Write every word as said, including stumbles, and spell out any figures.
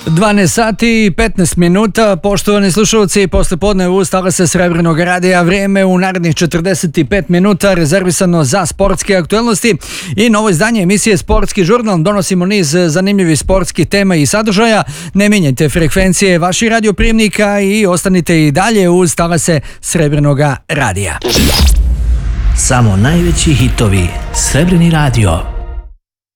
dvanaest sati i petnaest minuta, poštovani slušalci, posle podne ustala se Srebrenog radija. Vrijeme u narednih četrdeset pet minuta rezervisano za sportske aktualnosti i novo izdanje emisije Sportski žurnal. Donosimo niz zanimljivih sportskih tema i sadržaja. Ne mijenjajte frekvencije vaših radioprijemnika i ostanite i dalje uz talase Srebrenog radija. Samo najveći hitovi. Srebreni radio.